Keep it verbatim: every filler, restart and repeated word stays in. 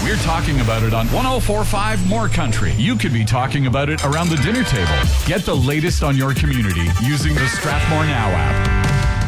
We're talking about it on one oh four point five More Country. You could be talking about it around the dinner table. Get the latest on your community using the Strathmore Now app.